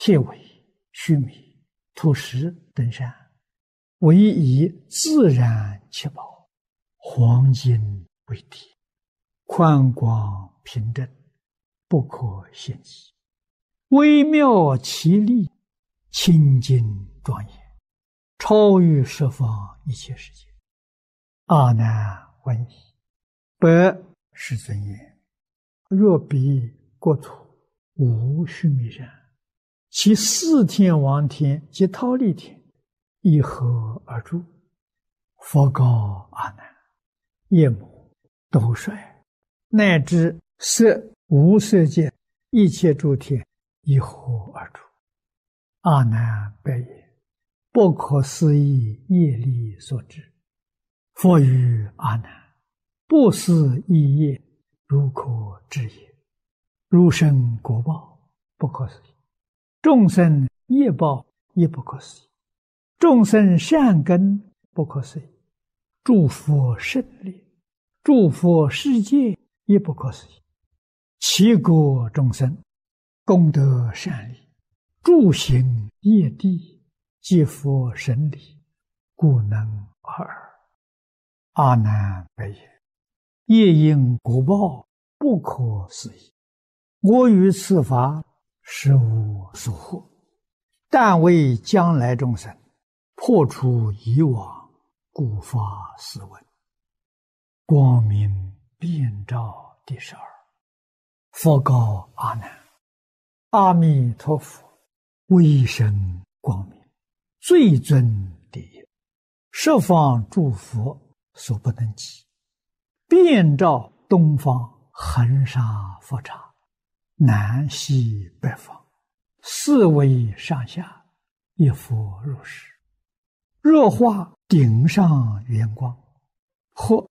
铁尾、须弥、土石等山，唯以自然其宝，黄金为底，宽广平正，不可限计，微妙奇丽，清净庄严，超越十方一切世界。阿难问矣：白世尊言，若彼国土无须弥山，其四天王天及忉利天以何而住？佛告阿难：夜母、斗率，乃至色无色界一切诸天以何而住？阿难白言：不可思议业力所致。佛语阿难：不思议业，如可知也。如生果报，不可思议；众生业报也不可思议；众生善根不可思议；诸佛胜利，诸佛世界也不可思议。其国众生功德善利，诸行业地，皆佛神力，故能尔。阿难白言：业因果报，不可思议。我于此法实无所获，但为将来众生破除以往，故发斯文。光明遍照第12。佛告阿难：阿弥陀佛威神光明，最尊第一，十方诸佛所不能及，遍照东方恒沙佛刹，南西北方，四维上下，一佛如是。若化顶上圆光，或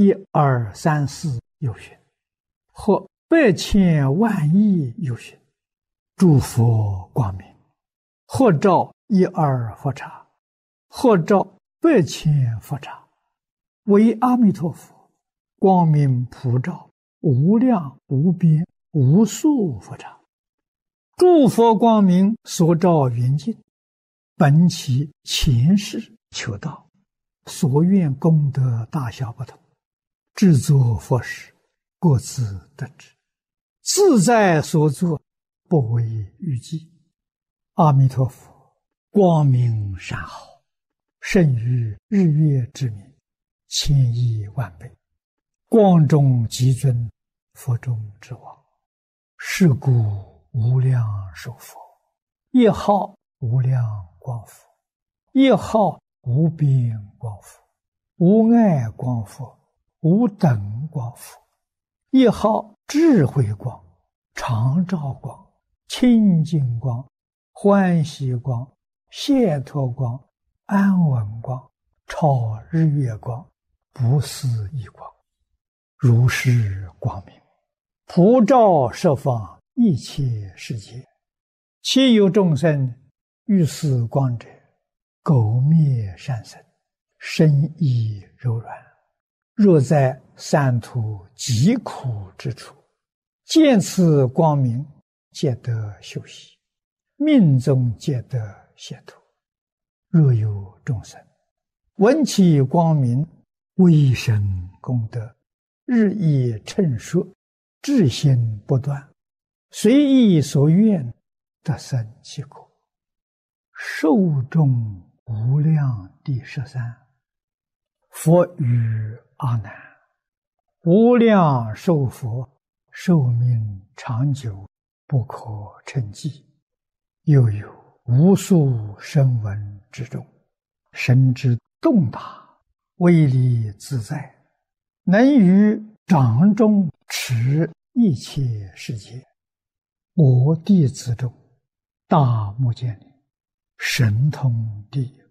1、2、3、4有寻，或100千万亿有寻，诸佛光明，或照1、2佛刹，或照100千佛刹，为阿弥陀佛光明普照无量无边无数佛刹。诸佛光明所照圆净，本其前世求道，所愿功德大小不同，制作佛事，各自得之，自在所作，不为预计。阿弥陀佛光明善好，胜于日月之明，千亿万倍，光中极尊，佛中之王。是故无量寿佛，一号无量光佛，一号无边光佛，无碍光佛，无等光佛，一号智慧光，常照光，清净光，欢喜光，解脱光，安稳光，超日月光，不思议光。如是光明普照十方一切世界，其有众生遇此光者，苟灭善生，身意柔软，若在三途极苦之处，见此光明，皆得休息，命中皆得解脱。若有众生闻其光明，威神功德日益称说，至心不断，随意所愿，得生其果。寿终无量第13。佛语阿难：无量寿佛寿命长久，不可称计。又有无数声闻之中，神之动大，威力自在，能于掌中持一切世界。我弟子中，大目犍连神通第一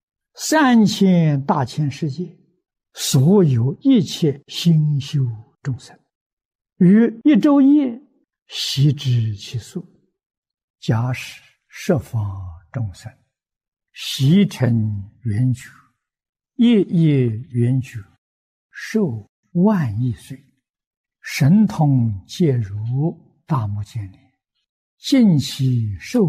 ，3000大千世界所有一切心修众生，于一昼夜悉知其数。假使十方众生悉成圆觉，夜夜圆觉，寿万亿岁，神通皆如大目犍连，尽其寿